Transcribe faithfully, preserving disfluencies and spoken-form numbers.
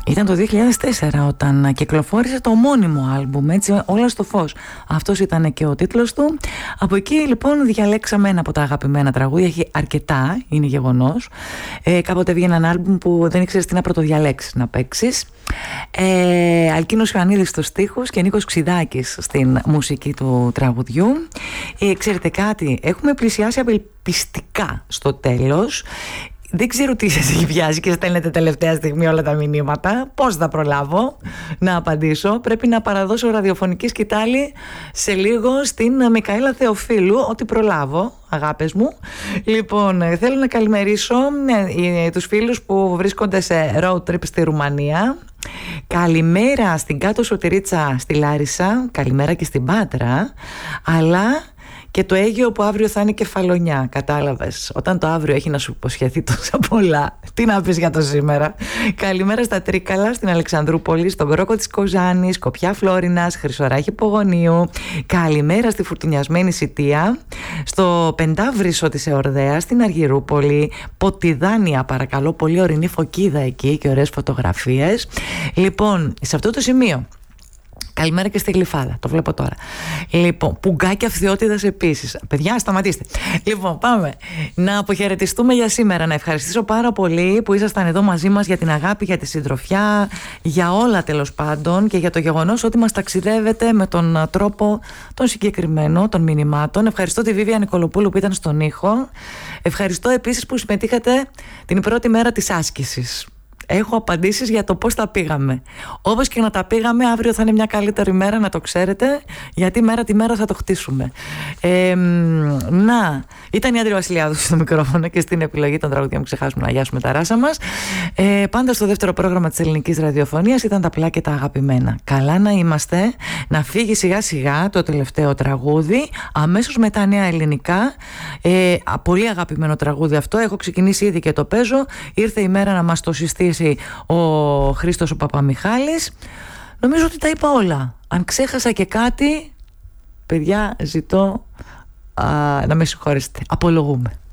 Ήταν το δύο χιλιάδες τέσσερα όταν κυκλοφόρησε το ομώνυμο άλμπουμ, έτσι, Όλα στο φως. Αυτός ήταν και ο τίτλος του. Από εκεί λοιπόν διαλέξαμε ένα από τα αγαπημένα τραγούδια. Έχει αρκετά, είναι γεγονός. Ε, κάποτε βγήκε ένα άλμπουμ που δεν ήξερες τι να πρωτοδιαλέξεις να παίξεις. Ε, Αλκίνος Ιωαννίδης στους στίχους και Νίκος Ξιδάκης στην μουσική του τραγουδιού. Ε, ξέρετε κάτι, έχουμε πλησιάσει απελπιστικά στο τέλος. Δεν ξέρω τι σας έχει πιάσει και στέλνετε τελευταία στιγμή όλα τα μηνύματα. Πώς θα προλάβω να απαντήσω? Πρέπει να παραδώσω ραδιοφωνική σκητάλη σε λίγο στην Μικαέλα Θεοφίλου, ότι προλάβω, αγάπες μου. Λοιπόν, θέλω να καλημερίσω ε, τους φίλους που βρίσκονται σε road trip στη Ρουμανία. Καλημέρα στην Κάτω Σωτηρίτσα στη Λάρισα. Καλημέρα και στην Πάτρα. Αλλά και το Αίγυο που αύριο θα είναι κεφαλονιά. Κατάλαβες? Όταν το αύριο έχει να σου υποσχεθεί τόσα πολλά, τι να πεις για το σήμερα? Καλημέρα στα Τρίκαλα, στην Αλεξανδρούπολη, στον Κρόκο της Κοζάνης, Σκοπιά Φλόρινας, Χρυσοράχη Πογονίου. Καλημέρα στη Φουρτουνιασμένη Σιτία, στο Πεντάβρυσο της Εορδέας, στην Αργυρούπολη, Ποτιδάνια, παρακαλώ, πολύ ορεινή φωκίδα εκεί και ωραίες φωτογραφίες. Λοιπόν, σε αυτό το σημείο, καλημέρα και στη Γλυφάδα, το βλέπω τώρα. Λοιπόν, Πουγκάκια Φθιώτιδας επίσης. Παιδιά, σταματήστε. Λοιπόν, πάμε να αποχαιρετιστούμε για σήμερα. Να ευχαριστήσω πάρα πολύ που ήσασταν εδώ μαζί μας, για την αγάπη, για τη συντροφιά, για όλα τέλος πάντων, και για το γεγονός ότι μας ταξιδεύετε με τον τρόπο τον συγκεκριμένο των μηνυμάτων. Ευχαριστώ τη Βίβια Νικολοπούλου που ήταν στον ήχο. Ευχαριστώ επίσης που συμμετείχατε την πρώτη μέρα της άσκησης. Έχω απαντήσεις για το πώς τα πήγαμε. Όπως και να τα πήγαμε, αύριο θα είναι μια καλύτερη μέρα, να το ξέρετε, γιατί μέρα τη μέρα θα το χτίσουμε. Ε, να, ήταν η Άντρη Βασιλιάδου στο μικρόφωνο και στην επιλογή των τραγουδιών, ξεχάσουμε να αγιάσουμε τα ράσα μας. Ε, πάντα στο δεύτερο πρόγραμμα της ελληνικής ραδιοφωνίας ήταν τα απλά και τα αγαπημένα. Καλά να είμαστε, να φύγει σιγά σιγά το τελευταίο τραγούδι, αμέσως μετά νέα ελληνικά. Ε, πολύ αγαπημένο τραγούδι αυτό, έχω ξεκινήσει ήδη και το παίζω. Ήρθε η μέρα να μας το συστήσει ο Χρήστος ο Παπαμιχάλης. Νομίζω ότι τα είπα όλα. Αν ξέχασα και κάτι, παιδιά, ζητώ α, να με συγχωρέσετε. Απολογούμε.